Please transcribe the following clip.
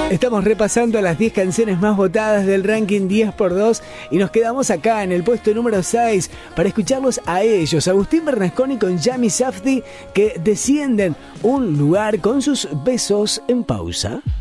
Estamos repasando las 10 canciones más votadas del ranking 10x2 y nos quedamos acá en el puesto número 6 para escucharlos a ellos, Agustín Bernasconi con Yami Safdie, que descienden un lugar con sus besos en pausa.